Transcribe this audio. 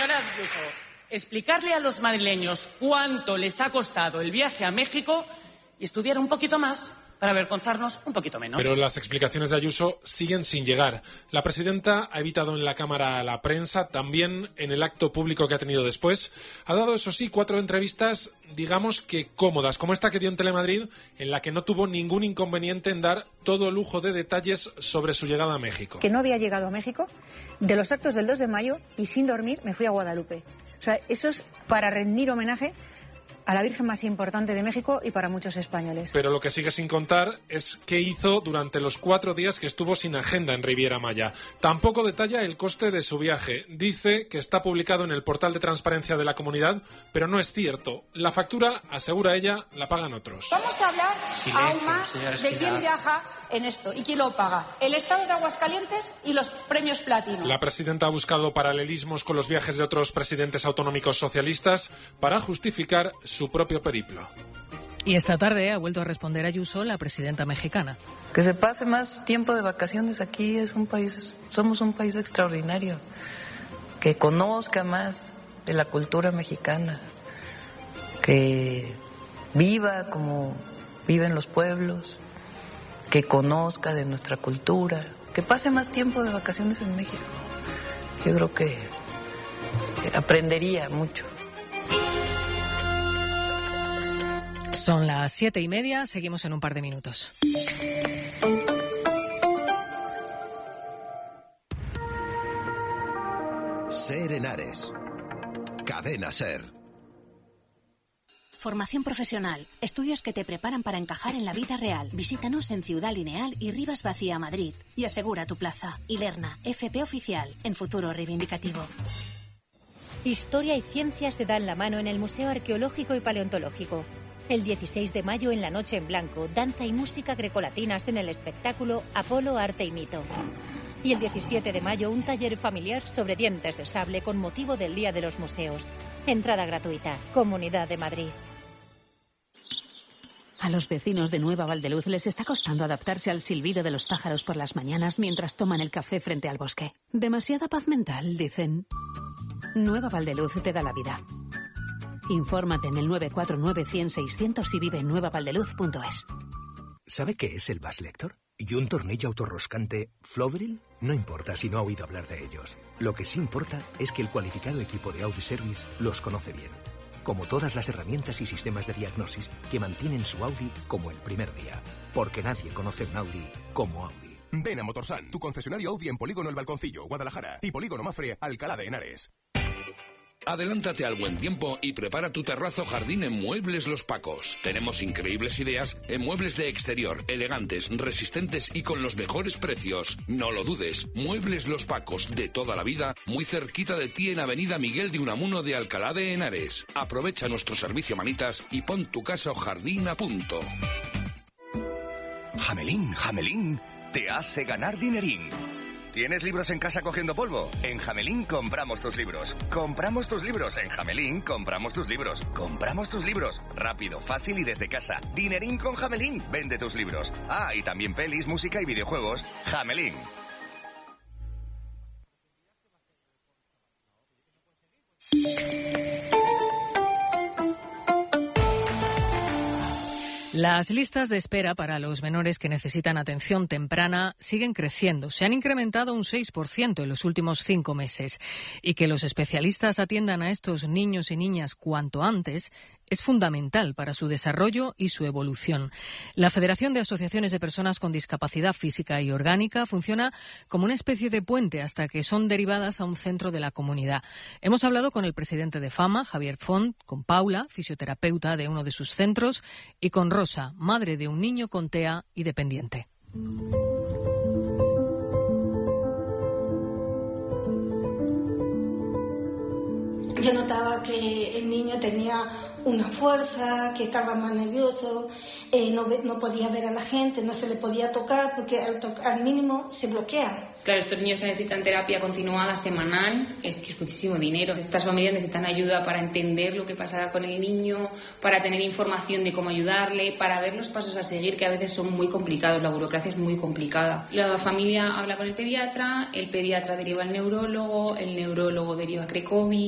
señora Ayuso, explicarle a los madrileños cuánto les ha costado el viaje a México y estudiar un poquito más para avergonzarnos un poquito menos. Pero las explicaciones de Ayuso siguen sin llegar. La presidenta ha evitado en la Cámara a la prensa, también en el acto público que ha tenido después. Ha dado, eso sí, 4 entrevistas, digamos que cómodas, como esta que dio en Telemadrid, en la que no tuvo ningún inconveniente en dar todo lujo de detalles sobre su llegada a México. Que no había llegado a México, de los actos del 2 de mayo, y sin dormir me fui a Guadalupe. O sea, eso es para rendir homenaje a la Virgen más importante de México y para muchos españoles. Pero lo que sigue sin contar es qué hizo durante los 4 días que estuvo sin agenda en Riviera Maya. Tampoco detalla el coste de su viaje. Dice que está publicado en el portal de transparencia de la Comunidad, pero no es cierto. La factura, asegura ella, la pagan otros. Vamos a hablar aún más de quién viaja en esto y quién lo paga. El Estado de Aguascalientes y los premios Platino. La presidenta ha buscado paralelismos con los viajes de otros presidentes autonómicos socialistas para justificar su propio periplo. Y esta tarde ha vuelto a responder Ayuso, la presidenta mexicana. Que se pase más tiempo de vacaciones aquí somos un país extraordinario. Que conozca más de la cultura mexicana. Que viva como viven los pueblos. Que conozca de nuestra cultura. Que pase más tiempo de vacaciones en México. Yo creo que aprendería mucho. Son las 7:30, seguimos en un par de minutos. SER Henares. Cadena SER. Formación profesional. Estudios que te preparan para encajar en la vida real. Visítanos en Ciudad Lineal y Rivas Vacía, Madrid. Y asegura tu plaza. Ilerna, FP Oficial, en Futuro Reivindicativo. Historia y ciencia se dan la mano en el Museo Arqueológico y Paleontológico. El 16 de mayo en la Noche en Blanco, danza y música grecolatinas en el espectáculo Apolo, Arte y Mito. Y el 17 de mayo un taller familiar sobre dientes de sable con motivo del Día de los Museos. Entrada gratuita. Comunidad de Madrid. A los vecinos de Nueva Valdeluz les está costando adaptarse al silbido de los pájaros por las mañanas mientras toman el café frente al bosque. Demasiada paz mental, dicen. Nueva Valdeluz te da la vida. Infórmate en el 949-100-600 y vive en nuevavaldeluz.es. ¿Sabe qué es el Bass Lector? ¿Y un tornillo autorroscante Flowdrill? No importa si no ha oído hablar de ellos. Lo que sí importa es que el cualificado equipo de Audi Service los conoce bien. Como todas las herramientas y sistemas de diagnosis que mantienen su Audi como el primer día. Porque nadie conoce un Audi como Audi. Ven a Motorsan, tu concesionario Audi en Polígono El Balconcillo, Guadalajara, y Polígono Mafre, Alcalá de Henares. Adelántate al buen tiempo y prepara tu terrazo jardín en Muebles Los Pacos. Tenemos increíbles ideas en muebles de exterior, elegantes, resistentes y con los mejores precios. No lo dudes, Muebles Los Pacos, de toda la vida, muy cerquita de ti en Avenida Miguel de Unamuno de Alcalá de Henares. Aprovecha nuestro servicio manitas y pon tu casa o jardín a punto. Jamelín, te hace ganar dinerín. ¿Tienes libros en casa cogiendo polvo? En Jamelín compramos tus libros. Compramos tus libros. En Jamelín compramos tus libros. Compramos tus libros. Rápido, fácil y desde casa. Dinerín con Jamelín. Vende tus libros. Ah, y también pelis, música y videojuegos. Jamelín. Las listas de espera para los menores que necesitan atención temprana siguen creciendo. Se han incrementado un 6% en los últimos 5 meses. Y que los especialistas atiendan a estos niños y niñas cuanto antes es fundamental para su desarrollo y su evolución. La Federación de Asociaciones de Personas con Discapacidad Física y Orgánica funciona como una especie de puente hasta que son derivadas a un centro de la comunidad. Hemos hablado con el presidente de FAMA, Javier Font, con Paula, fisioterapeuta de uno de sus centros, y con Rosa, madre de un niño con TEA y dependiente. Yo notaba que el niño tenía una fuerza, que estaba más nervioso, no podía ver a la gente, no se le podía tocar porque al mínimo se bloquea. Claro, estos niños que necesitan terapia continuada, semanal, es que es muchísimo dinero. Estas familias necesitan ayuda para entender lo que pasa con el niño, para tener información de cómo ayudarle, para ver los pasos a seguir, que a veces son muy complicados, la burocracia es muy complicada. La familia habla con el pediatra deriva al neurólogo, el neurólogo deriva a Crecovi.